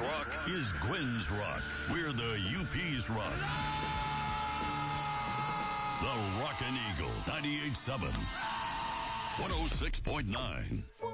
rock is Gwen's rock. We're the UP's rock. The Rockin' Eagle, 98.7, 106.9.